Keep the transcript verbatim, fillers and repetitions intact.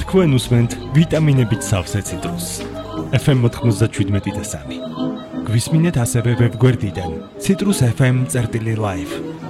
თქვენ უსმენთ ვიტამინებით სავსე ციტრუსს. ეფ ემ ninety seven და სამი. გვისმინეთ ასევე ვებგვერდიდან citrus f m წერტილი live.